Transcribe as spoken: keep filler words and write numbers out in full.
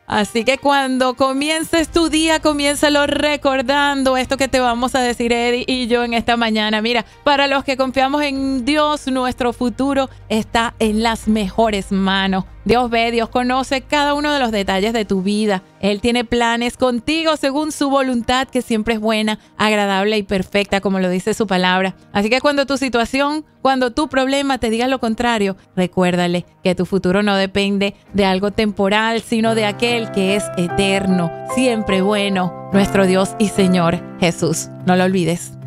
Así que cuando comiences tu día, comiénzalo recordando esto que te vamos a decir Eddie y yo en esta mañana. Mira, para los que confiamos en Dios, nuestro futuro está en las mejores manos. Dios ve, Dios conoce cada uno de los detalles de tu vida. Él tiene planes contigo según su voluntad, que siempre es buena, agradable y perfecta, como lo dice su palabra. Así que cuando tu situación, cuando tu problema te diga lo contrario, recuérdale que tu futuro no depende de algo temporal, sino de aquel que es eterno, siempre bueno, nuestro Dios y Señor Jesús. No lo olvides.